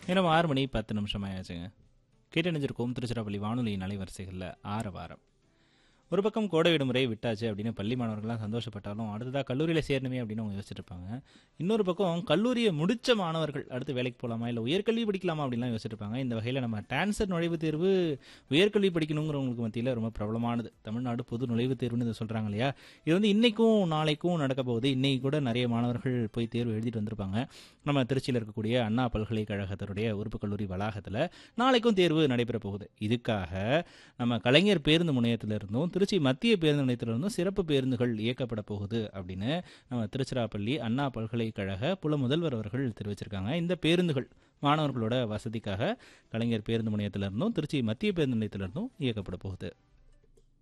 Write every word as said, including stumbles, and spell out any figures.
நேரம் ஆறு மணி பத்து நிமிஷம் ஆயாச்சுங்க. கேட்டு நினைஞ்சிருக்கோம் திருச்சிராப்பள்ளி வானொலியின் அலைவரிசைகளில் ஆற வாரம். ஒரு பக்கம் கோடை விடுமுறை விட்டாச்சு அப்படின்னு பள்ளி மாணவர்கள்லாம் சந்தோஷப்பட்டாலும் அடுத்ததாக கல்லூரியில் சேரணுமே அப்படின்னு அவங்க யோசிச்சுட்டு இருப்பாங்க. இன்னொரு பக்கம் கல்லூரியை முடித்த மாணவர்கள் அடுத்து வேலைக்கு போகலாமா இல்லை உயர்கல்வி படிக்கலாமா அப்படின்லாம் யோசிச்சுட்டு இருப்பாங்க. இந்த வகையில் நம்ம டான்சர் நுழைவுத் தேர்வு உயர்கல்வி படிக்கணுங்கிறவங்களுக்கு மத்தியில் ரொம்ப பிரபலமானது. தமிழ்நாடு பொது நுழைவுத் தேர்வுன்னு இதை சொல்கிறாங்க இல்லையா. இது வந்து இன்னைக்கும் நாளைக்கும் நடக்க போகுது. இன்னைக்கு கூட நிறைய மாணவர்கள் போய் தேர்வு எழுதிட்டு வந்திருப்பாங்க. நம்ம திருச்சியில் இருக்கக்கூடிய அண்ணா பல்கலைக்கழகத்தினுடைய உறுப்பு கல்லூரி வளாகத்தில் நாளைக்கும் தேர்வு நடைபெற போகுது. இதுக்காக நம்ம கலைஞர் பேருந்து முனையத்திலிருந்தும் திருச்சி மத்திய பேருந்து நிலையத்திலிருந்தும் சிறப்பு பேருந்துகள் இயக்கப்பட போகுது அப்படின்னு நம்ம திருச்சிராப்பள்ளி அண்ணா பல்கலைக்கழக புல முதல்வர் அவர்கள் தெரிவிச்சிருக்காங்க. இந்த பேருந்துகள் மாணவர்களோட வசதிக்காக கலைஞர் பேருந்து முனையத்திலிருந்தும் திருச்சி மத்திய பேருந்து நிலையத்திலிருந்தும் இயக்கப்பட போகுது.